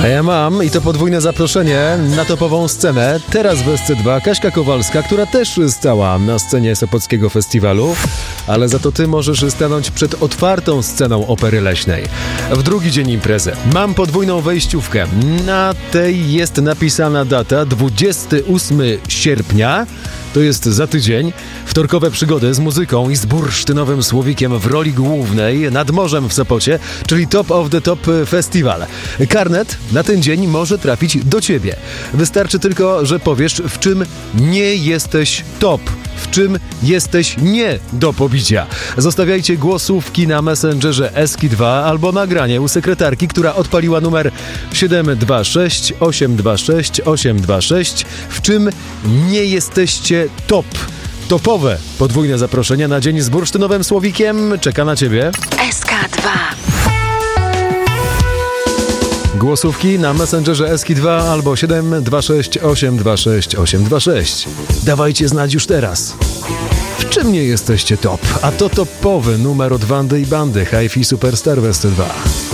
A ja mam, i to podwójne zaproszenie na topową scenę. Teraz w SC2 Kaśka Kowalska, która też stała na scenie Sopockiego Festiwalu, ale za to ty możesz stanąć przed otwartą sceną Opery Leśnej. W drugi dzień imprezy mam podwójną wejściówkę. Na tej jest napisana data 28 sierpnia. To jest za tydzień. Wtorkowe przygody z muzyką i z bursztynowym Słowikiem w roli głównej nad morzem w Sopocie, czyli Top of the Top Festival. Karnet na ten dzień może trafić do ciebie. Wystarczy tylko, że powiesz, w czym nie jesteś top, w czym jesteś nie do pobicia. Zostawiajcie głosówki na Messengerze Eski2 albo nagranie u sekretarki, która odpaliła numer 726 826 826. W czym nie jesteście top. Topowe podwójne zaproszenia na dzień z bursztynowym Słowikiem czeka na ciebie. SK2. Głosówki na Messengerze Eski2 albo 726 826 826. Dawajcie znać już teraz. W czym nie jesteście top? A to topowy numer od Wandy i Bandy, Hi-Fi Superstar w SC2.